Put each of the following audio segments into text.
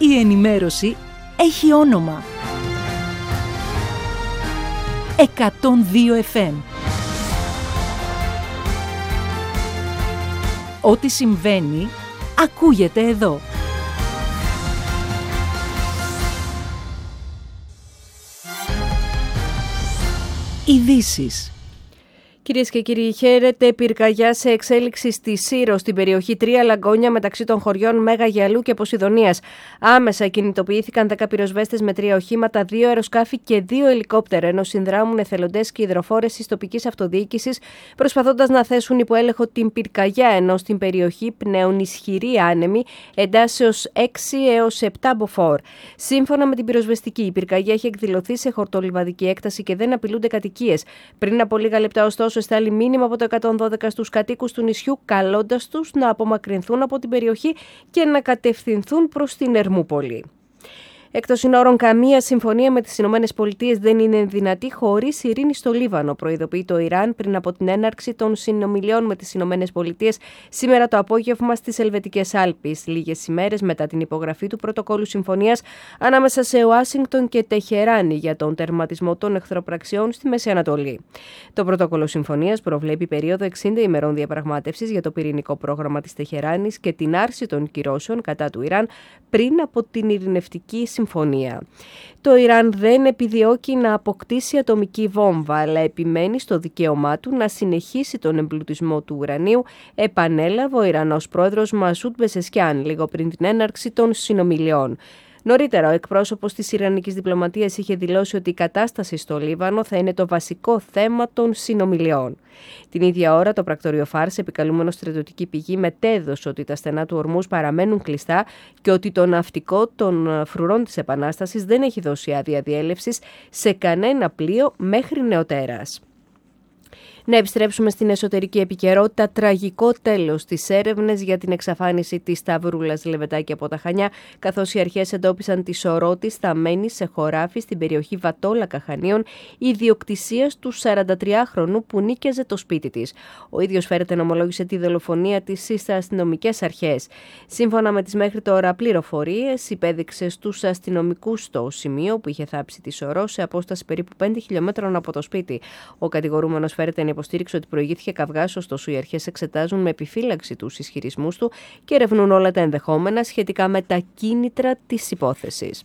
Η ενημέρωση έχει όνομα. 102 FM. Ό,τι συμβαίνει, ακούγεται εδώ. Ειδήσεις. Κυρίες και κύριοι, χαίρετε. Πυρκαγιά σε εξέλιξη στη Σύρο, στην περιοχή 3 Λαγκόνια, μεταξύ των χωριών Μέγα Γιαλού και Ποσειδονίας. Άμεσα κινητοποιήθηκαν 10 πυροσβέστες με 3 οχήματα, 2 αεροσκάφη και 2 ελικόπτερα, ενώ συνδράμουν εθελοντές και υδροφόρες της τοπικής αυτοδιοίκησης, προσπαθώντας να θέσουν υπό έλεγχο την πυρκαγιά, ενώ στην περιοχή πνέουν ισχυροί άνεμοι εντάσεως 6 έως 7 μποφόρ. Σύμφωνα με την πυροσβεστική, η πυρκαγιά έχει εκδηλωθεί σε χορτολιβαδική έκταση και δεν απειλούνται κατοικίες. Πριν από λίγα λεπτά, ωστόσο, εστάλει μήνυμα από το 112 στους κατοίκους του νησιού, καλώντας τους να απομακρυνθούν από την περιοχή και να κατευθυνθούν προς την Ερμούπολη. Εκτός συνόρων, καμία συμφωνία με τις ΗΠΑ δεν είναι δυνατή χωρίς ειρήνη στο Λίβανο, προειδοποιεί το Ιράν πριν από την έναρξη των συνομιλιών με τις ΗΠΑ σήμερα το απόγευμα στις Ελβετικές Άλπεις, λίγες ημέρες μετά την υπογραφή του πρωτοκόλου συμφωνίας ανάμεσα σε Ουάσιγκτον και Τεχεράνη για τον τερματισμό των εχθροπραξιών στη Μέση Ανατολή. Το πρωτόκολλο συμφωνίας προβλέπει περίοδο 60 ημερών διαπραγμάτευσης για το πυρηνικό πρόγραμμα της Τεχεράνης και την άρση των κυρώσεων κατά του Ιράν πριν από την ειρηνευτική συμφωνία. Το Ιράν δεν επιδιώκει να αποκτήσει ατομική βόμβα, αλλά επιμένει στο δικαίωμά του να συνεχίσει τον εμπλουτισμό του ουρανίου, επανέλαβε ο Ιρανός πρόεδρος Μασούντ Πεζεσκιάν λίγο πριν την έναρξη των συνομιλιών. Νωρίτερα, ο εκπρόσωπος της Ιρανικής διπλωματίας είχε δηλώσει ότι η κατάσταση στο Λίβανο θα είναι το βασικό θέμα των συνομιλιών. Την ίδια ώρα, το πρακτορείο Φάρς, επικαλούμενο στρατιωτική πηγή, μετέδωσε ότι τα στενά του ορμούς παραμένουν κλειστά και ότι το ναυτικό των φρουρών της Επανάστασης δεν έχει δώσει άδεια διέλευσης σε κανένα πλοίο μέχρι νεοτέρας. Να επιστρέψουμε στην εσωτερική επικαιρότητα. Τραγικό τέλος στις έρευνες για την εξαφάνιση της Σταυρούλας Λεβετάκη από τα Χανιά, καθώς οι αρχές εντόπισαν τη σωρό της θαμμένη σε χωράφι στην περιοχή Βατόλακα Χανίων, ιδιοκτησίας του 43χρονου που νίκιαζε το σπίτι της. Ο ίδιος φέρεται να ομολόγησε τη δολοφονία της στις αστυνομικές αρχές. Σύμφωνα με τις μέχρι τώρα πληροφορίες, υπέδειξε στους αστυνομικούς το σημείο που είχε θάψει τη σωρό σε απόσταση περίπου 5 χιλιόμετρων από το σπίτι. Ο κατηγορούμενος φέρεται να υποστήριξε ότι προηγήθηκε καυγάς, ωστόσο οι αρχές εξετάζουν με επιφύλαξη τους ισχυρισμούς του και ερευνούν όλα τα ενδεχόμενα σχετικά με τα κίνητρα της υπόθεσης.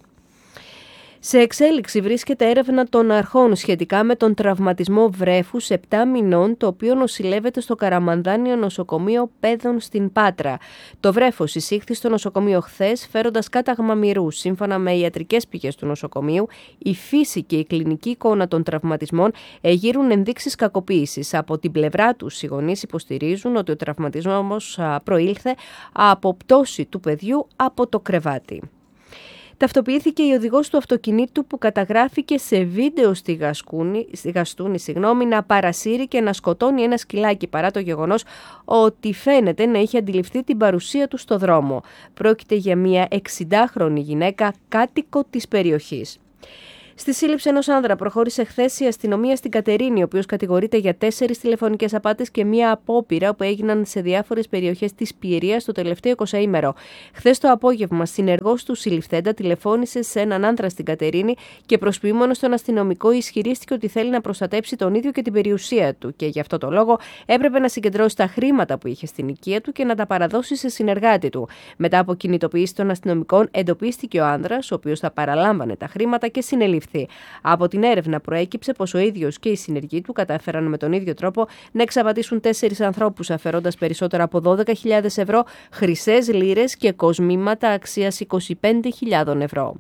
Σε εξέλιξη βρίσκεται έρευνα των αρχών σχετικά με τον τραυματισμό βρέφους 7 μηνών, το οποίο νοσηλεύεται στο Καραμανδάνιο Νοσοκομείο Παιδών στην Πάτρα. Το βρέφος εισήχθη στο νοσοκομείο χθες, φέροντας κάταγμα μυρού. Σύμφωνα με ιατρικές πηγές του νοσοκομείου, η φύση και η κλινική εικόνα των τραυματισμών εγείρουν ενδείξεις κακοποίησης. Από την πλευρά τους, οι γονείς υποστηρίζουν ότι ο τραυματισμός προήλθε από πτώση του παιδιού από το κρεβάτι. Ταυτοποιήθηκε η οδηγός του αυτοκινήτου που καταγράφηκε σε βίντεο στη Γαστούνη να παρασύρει και να σκοτώνει ένα σκυλάκι, παρά το γεγονός ότι φαίνεται να είχε αντιληφθεί την παρουσία του στο δρόμο. Πρόκειται για μια 60χρονη γυναίκα κάτοικο της περιοχής. Στη σύλληψη ενός άνδρα προχώρησε χθες η αστυνομία στην Κατερίνη, ο οποίος κατηγορείται για 4 τηλεφωνικές απάτες και μία απόπειρα που έγιναν σε διάφορες περιοχές της Πιερίας το τελευταίο 20ήμερο. Χθες το απόγευμα, συνεργός του συλληφθέντα τηλεφώνησε σε έναν άνδρα στην Κατερίνη και προσποιούμενος στον αστυνομικό ισχυρίστηκε ότι θέλει να προστατέψει τον ίδιο και την περιουσία του και γι' αυτό το λόγο έπρεπε να συγκεντρώσει τα χρήματα που είχε στην οικία του και να τα παραδώσει σε συνεργάτη του. Μετά από κινητοποίηση των αστυνομικών, εντοπίστηκε ο άνδρας, ο οποίος θα παραλάμβανε τα χρήματα και συνελήφθη. Από την έρευνα προέκυψε πως ο ίδιος και οι συνεργοί του κατάφεραν με τον ίδιο τρόπο να εξαπατήσουν 4 ανθρώπους, αφαιρώντας περισσότερα από 12.000 ευρώ, χρυσές λίρες και κοσμήματα αξίας 25.000 ευρώ.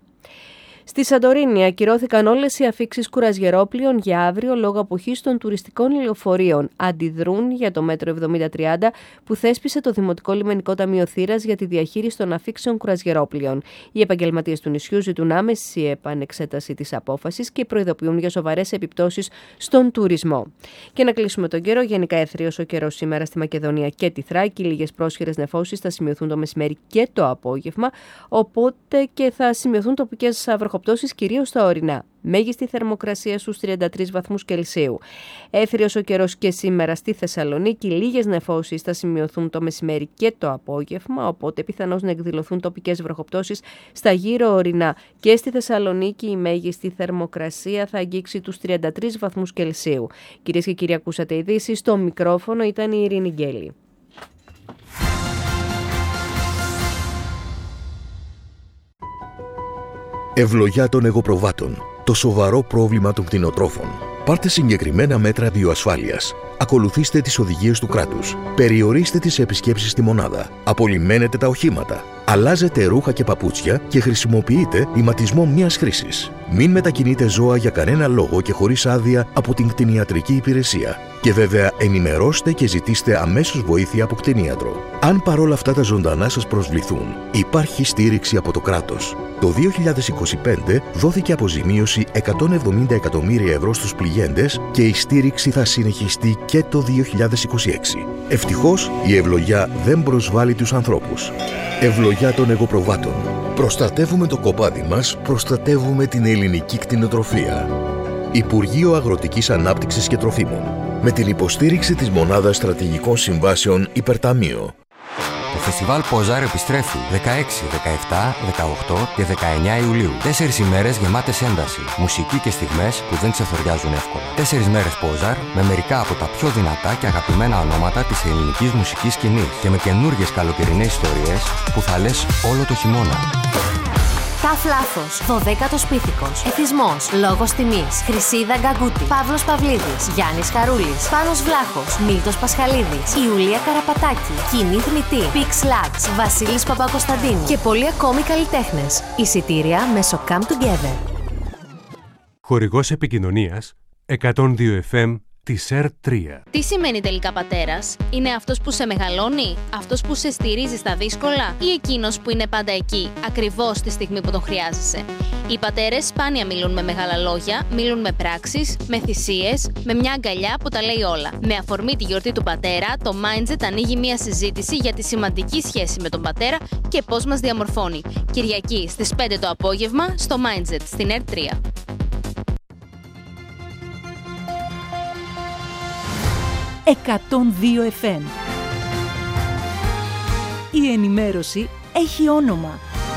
Στη Σαντορίνη ακυρώθηκαν όλες οι αφίξεις κουρασγερόπλοιων για αύριο λόγω αποχής των τουριστικών λεωφορείων. Αντιδρούν για το μέτρο 7030 που θέσπισε το Δημοτικό Λιμενικό Ταμείο Θήρας για τη διαχείριση των αφίξεων κουρασγερόπλοιων. Οι επαγγελματίες του νησιού ζητούν άμεση επανεξέταση της απόφασης και προειδοποιούν για σοβαρές επιπτώσεις στον τουρισμό. Και να κλείσουμε τον καιρό. Γενικά αιθρίος ο καιρός σήμερα στη Μακεδονία και τη Θράκη. Λίγες πρόσχερες νεφώσεις θα σημειωθούν το μεσημέρι και το απόγευμα, οπότε και θα σημειωθούν τοπικές βροχοπτώσεις βροχοπτώσεις κυρίως στα ορεινά. Μέγιστη θερμοκρασία στους 33 βαθμούς Κελσίου. Έθριος ο καιρός και σήμερα στη Θεσσαλονίκη. Λίγες νεφώσεις θα σημειωθούν το μεσημέρι και το απόγευμα, οπότε πιθανώς να εκδηλωθούν τοπικές βροχοπτώσεις στα γύρω ορεινά. Και στη Θεσσαλονίκη η μέγιστη θερμοκρασία θα αγγίξει τους 33 βαθμούς Κελσίου. Κυρίες και κύριοι, ακούσατε ειδήσεις. Στο μικρόφωνο ήταν η Ειρήνη Γκέλη. Ευλογιά των εγωπροβάτων. Το σοβαρό πρόβλημα των κτηνοτρόφων. Πάρτε συγκεκριμένα μέτρα βιοασφάλειας. Ακολουθήστε τις οδηγίες του κράτους. Περιορίστε τις επισκέψεις στη μονάδα. Απολυμμένετε τα οχήματα. Αλλάζετε ρούχα και παπούτσια και χρησιμοποιείτε ηματισμό μιας χρήσης. Μην μετακινείτε ζώα για κανένα λόγο και χωρίς άδεια από την κτηνιατρική υπηρεσία. Και βέβαια ενημερώστε και ζητήστε αμέσως βοήθεια από κτηνίατρο. Αν παρόλα αυτά τα ζωντανά σας προσβληθούν, υπάρχει στήριξη από το κράτος. Το 2025 δόθηκε αποζημίωση 170 εκατομμύρια ευρώ στους πληγέντες και η στήριξη θα συνεχιστεί και το 2026. Ευτυχώς η ευλογιά δεν προσβάλλει τους ανθρώπους. Ευλογιά των εγωπροβάτων. Προστατεύουμε το κοπάδι μας, προστατεύουμε την ελληνική κτηνοτροφία. Υπουργείο Αγροτικής Ανάπτυξης και Τροφίμων. Με την υποστήριξη της Μονάδας Στρατηγικών Συμβάσεων Υπερταμείο. Το φεστιβάλ Πόζαρ επιστρέφει 16, 17, 18 και 19 Ιουλίου. 4 ημέρες γεμάτες ένταση, μουσική και στιγμές που δεν ξεθοριάζουν εύκολα. 4 μέρες Πόζαρ με μερικά από τα πιο δυνατά και αγαπημένα ονόματα της ελληνικής μουσικής σκηνής και με καινούργιες καλοκαιρινές ιστορίες που θα λες όλο το χειμώνα. Ταφ Λάφος, 12ος Πίθηκος, Εθισμός, Λόγος Τιμής, Χρυσίδα Γκαγκούτη, Παύλος Παυλίδης, Γιάννης Χαρούλης, Πάνος Βλάχος, Μίλτος Πασχαλίδης, Ιουλία Καραπατάκη, Κοινή Θνητή, Πίξ Λάξ, Βασίλης Παπακοσταντίνου και πολλοί ακόμη καλλιτέχνες. Εισιτήρια μέσω Come Together. Χορηγός επικοινωνίας 102 FM της ΕΡΤ3. Τι σημαίνει τελικά πατέρας? Είναι αυτός που σε μεγαλώνει, αυτός που σε στηρίζει στα δύσκολα ή εκείνος που είναι πάντα εκεί, ακριβώς τη στιγμή που τον χρειάζεσαι? Οι πατέρες σπάνια μιλούν με μεγάλα λόγια, μιλούν με πράξεις, με θυσίες, με μια αγκαλιά που τα λέει όλα. Με αφορμή τη γιορτή του πατέρα, το Mindset ανοίγει μια συζήτηση για τη σημαντική σχέση με τον πατέρα και πώς μας διαμορφώνει. Κυριακή στις 5 το απόγευμα στο Mindset στην ΕΡΤ3. 102 FM. Η ενημέρωση έχει όνομα.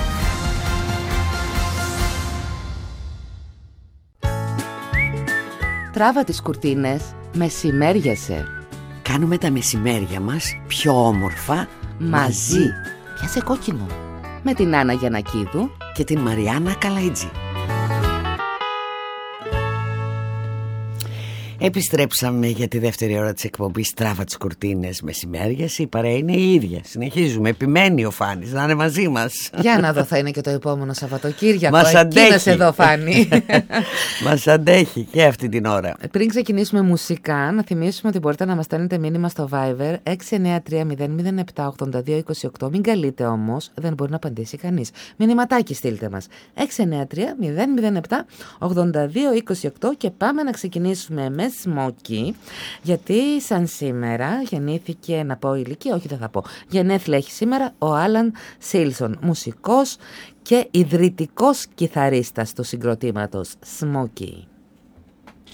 Τράβα τις κουρτίνες, μεσημέριασε. Κάνουμε τα μεσημέρια μας πιο όμορφα μαζί. Πιάσε κόκκινο. Με την Άννα Γιαννακίδου και την Μαριάννα Καλαϊτζή. Επιστρέψαμε για τη δεύτερη ώρα της εκπομπής Τράβα τις κουρτίνες μεσημέριας. Η παρέα είναι η ίδια. Συνεχίζουμε. Επιμένει ο Φάνης να είναι μαζί μας. Για να δω, θα είναι και το επόμενο Σαββατοκύριακο. Μας αντέχει εδώ, Φάνη. Μας αντέχει και αυτή την ώρα. Πριν ξεκινήσουμε μουσικά, να θυμίσουμε ότι μπορείτε να μας στέλνετε μήνυμα στο Viber 693-007-8228. Μην καλείτε όμως, δεν μπορεί να απαντήσει κανείς. Μηνυματάκι στείλτε μας 693-007-8228 και πάμε να ξεκινήσουμε με Σμόκι, γιατί σαν σήμερα γεννήθηκε, να πω ηλικία, όχι δεν θα πω, γενέθλια έχει σήμερα ο Άλαν Σίλσον, μουσικός και ιδρυτικός κιθαρίστας του συγκροτήματος Σμόκι.